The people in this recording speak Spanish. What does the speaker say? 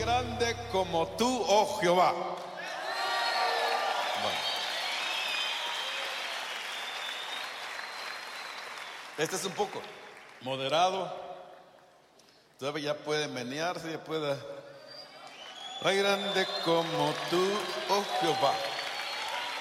grande como tú, oh Jehová. Bueno. Este es un poco moderado. Todavía ya puede menearse, ya puede. Hay grande como tú, oh Jehová.